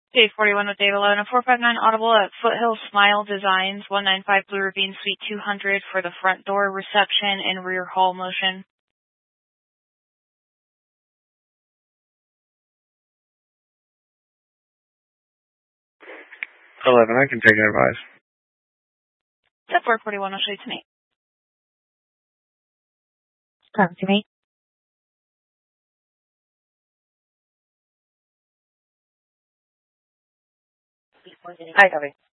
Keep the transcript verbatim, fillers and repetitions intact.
Day forty-one with Dave eleven four five nine Audible at Foothill Smile Designs, one nine five Blue Ravine Suite two hundred for the front door reception and rear hall motion. eleven, I can take an advice. Step four forty-one, I'll show you tonight. Come to me. I copy.